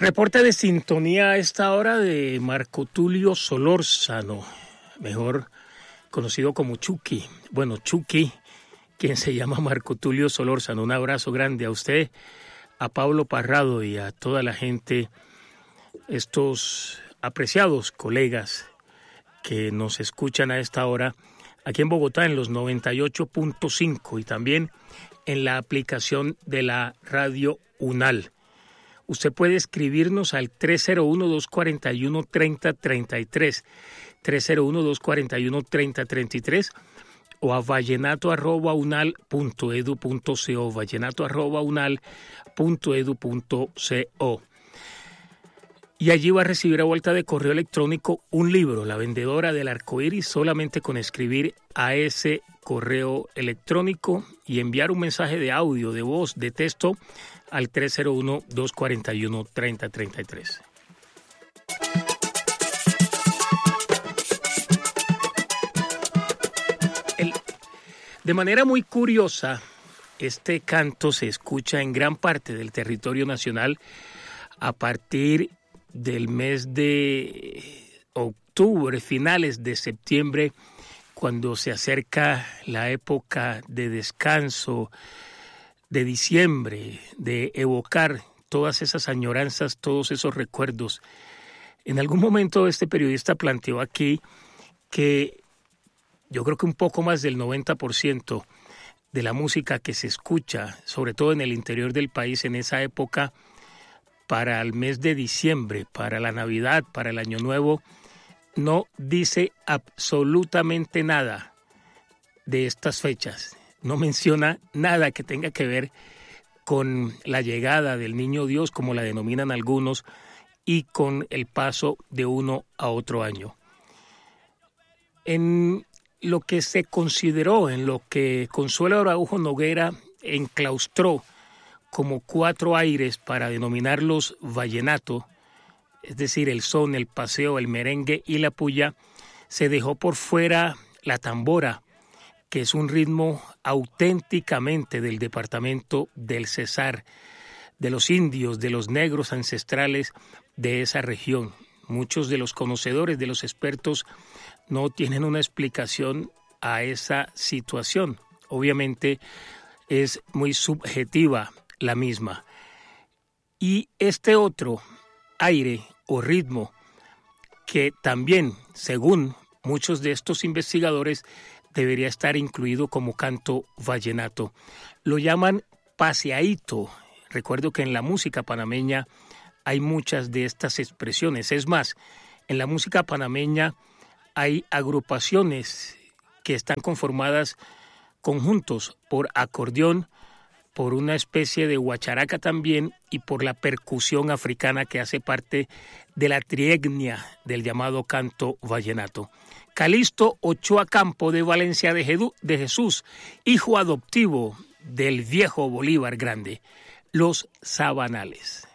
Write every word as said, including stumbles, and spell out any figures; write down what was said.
Reporte de sintonía a esta hora de Marco Tulio Solórzano, mejor conocido como Chucky. Bueno, Chucky, quien se llama Marco Tulio Solórzano. Un abrazo grande a usted, a Pablo Parrado y a toda la gente, estos apreciados colegas que nos escuchan a esta hora aquí en Bogotá en los noventa y ocho punto cinco y también en la aplicación de la Radio UNAL. Usted puede escribirnos al tres cero uno, dos cuatro uno, tres cero tres tres, tres cero uno, dos cuatro uno, tres cero tres tres o a vallenato arroba unal punto edu punto co, vallenato arroba unal punto edu punto co. Y allí va a recibir a vuelta de correo electrónico un libro, La Vendedora del Arcoíris, solamente con escribir a ese correo electrónico y enviar un mensaje de audio, de voz, de texto al tres cero uno, dos cuatro uno, tres cero tres tres. El, de manera muy curiosa, este canto se escucha en gran parte del territorio nacional a partir del mes de octubre, finales de septiembre, cuando se acerca la época de descanso, de diciembre, de evocar todas esas añoranzas, todos esos recuerdos. En algún momento este periodista planteó aquí que yo creo que un poco más del noventa por ciento de la música que se escucha, sobre todo en el interior del país en esa época, para el mes de diciembre, para la Navidad, para el Año Nuevo, no dice absolutamente nada de estas fechas. No menciona nada que tenga que ver con la llegada del Niño Dios, como la denominan algunos, y con el paso de uno a otro año. En lo que se consideró, en lo que Consuelo Araujo Noguera enclaustró como cuatro aires para denominarlos vallenato, es decir, el son, el paseo, el merengue y la puya, se dejó por fuera la tambora, que es un ritmo auténticamente del departamento del Cesar, de los indios, de los negros ancestrales de esa región. Muchos de los conocedores, de los expertos, no tienen una explicación a esa situación. Obviamente es muy subjetiva la misma. Y este otro aire o ritmo que también, según muchos de estos investigadores, debería estar incluido como canto vallenato. Lo llaman paseadito. Recuerdo que en la música panameña hay muchas de estas expresiones. Es más, en la música panameña hay agrupaciones que están conformadas conjuntos por acordeón, por una especie de guacharaca también y por la percusión africana que hace parte de la trietnia del llamado canto vallenato. Calixto Ochoa Campo de Valencia de, Jedu, de Jesús, hijo adoptivo del viejo Bolívar Grande, Los Sabanales.